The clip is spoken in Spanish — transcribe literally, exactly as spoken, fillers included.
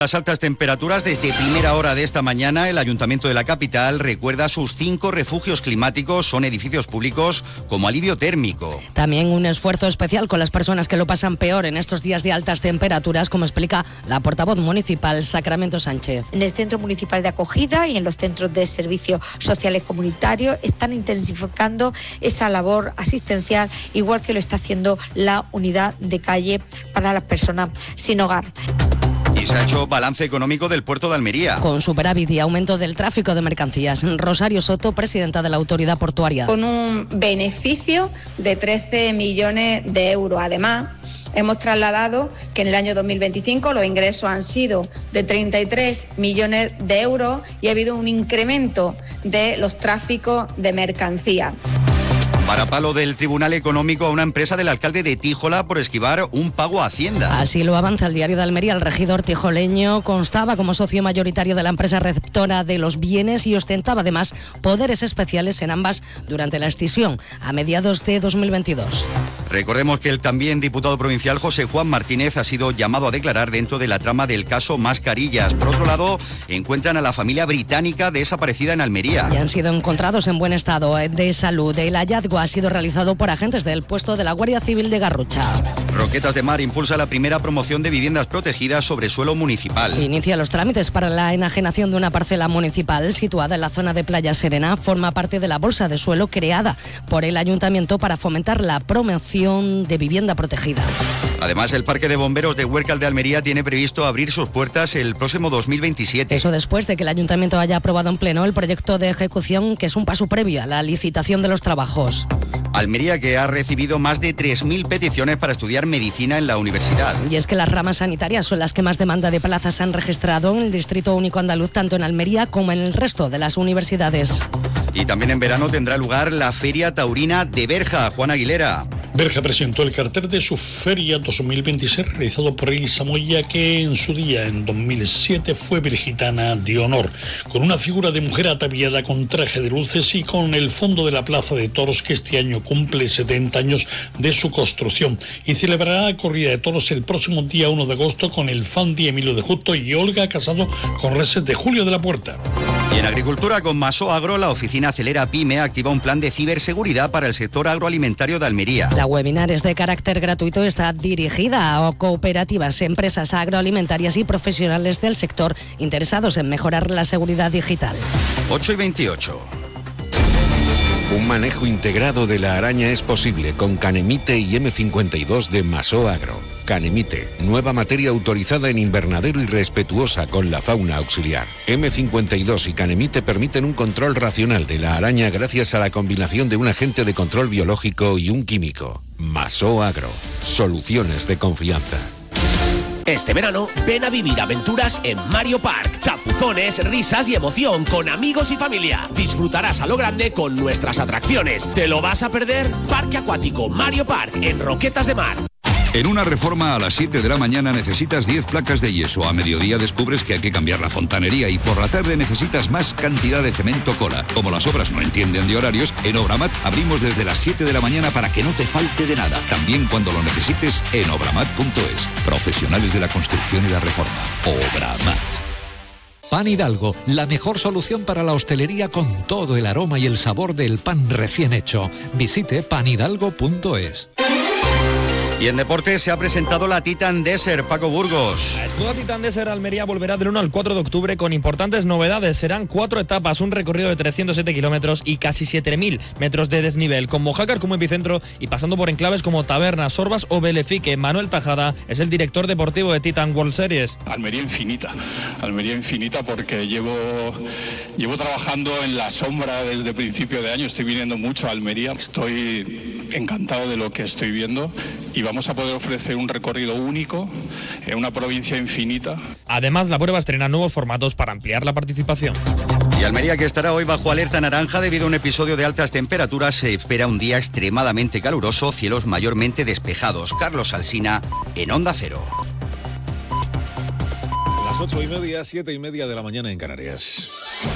Las altas temperaturas desde primera hora de esta mañana, el Ayuntamiento de la capital recuerda sus cinco refugios climáticos, son edificios públicos como alivio térmico. También un esfuerzo especial con las personas que lo pasan peor en estos días de altas temperaturas, como explica la portavoz municipal Sacramento Sánchez. En el Centro Municipal de Acogida y en los centros de servicios sociales comunitarios están intensificando esa labor asistencial, igual que lo está haciendo la unidad de calle para las personas sin hogar. Y se ha hecho balance económico del puerto de Almería. Con superávit y aumento del tráfico de mercancías. Rosario Soto, presidenta de la autoridad portuaria. Con un beneficio de trece millones de euros. Además, hemos trasladado que en el año dos mil veinticinco los ingresos han sido de treinta y tres millones de euros y ha habido un incremento de los tráficos de mercancías. Varapalo del Tribunal Económico a una empresa del alcalde de Tíjola por esquivar un pago a Hacienda. Así lo avanza el Diario de Almería. El regidor tijoleño constaba como socio mayoritario de la empresa receptora de los bienes y ostentaba además poderes especiales en ambas durante la escisión a mediados de dos mil veintidós. Recordemos que el también diputado provincial José Juan Martínez ha sido llamado a declarar dentro de la trama del caso Mascarillas. Por otro lado, encuentran a la familia británica desaparecida en Almería. Y han sido encontrados en buen estado de salud. El hallazgo ha sido realizado por agentes del puesto de la Guardia Civil de Garrucha. Roquetas de Mar impulsa la primera promoción de viviendas protegidas sobre suelo municipal. Inicia los trámites para la enajenación de una parcela municipal situada en la zona de Playa Serena. Forma parte de la bolsa de suelo creada por el Ayuntamiento para fomentar la promoción de vivienda protegida. Además, el Parque de Bomberos de Huércal de Almería tiene previsto abrir sus puertas el próximo dos mil veintisiete. Eso después de que el Ayuntamiento haya aprobado en pleno el proyecto de ejecución, que es un paso previo a la licitación de los trabajos. Almería, que ha recibido más de tres mil peticiones para estudiar medicina en la universidad. Y es que las ramas sanitarias son las que más demanda de plazas han registrado en el Distrito Único Andaluz, tanto en Almería como en el resto de las universidades. Y también en verano tendrá lugar la Feria Taurina de Berja. Juan Aguilera. Berja presentó el cartel de su Feria dos mil veintiséis realizado por Elisa Moya, que en su día, en dos mil siete, fue virgitana de honor, con una figura de mujer ataviada con traje de luces y con el fondo de la Plaza de Toros, que este año cumple setenta años de su construcción, y celebrará la corrida de toros el próximo día uno de agosto con el Fandi Emilio de Justo y Olga Casado con reses de Julio de la Puerta. Y en agricultura, con Maso Agro, la oficina Acelera Pyme activa un plan de ciberseguridad para el sector agroalimentario de Almería. La webinar es de carácter gratuito, está dirigida a cooperativas, empresas agroalimentarias y profesionales del sector interesados en mejorar la seguridad digital. ocho y veintiocho. Un manejo integrado de la araña es posible con Canemite y eme cincuenta y dos de Maso Agro. Canemite, nueva materia autorizada en invernadero y respetuosa con la fauna auxiliar. eme cincuenta y dos y Canemite permiten un control racional de la araña gracias a la combinación de un agente de control biológico y un químico. Maso Agro, soluciones de confianza. Este verano, ven a vivir aventuras en Mario Park. Chapuzones, risas y emoción con amigos y familia. Disfrutarás a lo grande con nuestras atracciones. ¿Te lo vas a perder? Parque Acuático Mario Park en Roquetas de Mar. En una reforma a las siete de la mañana necesitas diez placas de yeso. A mediodía descubres que hay que cambiar la fontanería y por la tarde necesitas más cantidad de cemento cola. Como las obras no entienden de horarios, en Obramat abrimos desde las siete de la mañana para que no te falte de nada. También cuando lo necesites en obramat punto es. Profesionales de la construcción y la reforma. Obramat. Pan Hidalgo, la mejor solución para la hostelería con todo el aroma y el sabor del pan recién hecho. Visite pan hidalgo punto es. Y en deportes se ha presentado la Titan Desert, Paco Burgos. La escuadra Titan Desert Almería volverá del uno al cuatro de octubre con importantes novedades. Serán cuatro etapas, un recorrido de trescientos siete kilómetros y casi siete mil metros de desnivel, con Mojácar como epicentro y pasando por enclaves como Tabernas, Sorbas o Belefique. Manuel Tajada es el director deportivo de Titan World Series. Almería infinita, Almería infinita porque llevo, llevo trabajando en la sombra desde principio de año, estoy viniendo mucho a Almería, estoy encantado de lo que estoy viendo y vamos a poder ofrecer un recorrido único en una provincia infinita. Además, la prueba estrena nuevos formatos para ampliar la participación. Y Almería, que estará hoy bajo alerta naranja debido a un episodio de altas temperaturas, se espera un día extremadamente caluroso, cielos mayormente despejados. Carlos Alsina, en Onda Cero. Las ocho y media, siete y media de la mañana en Canarias.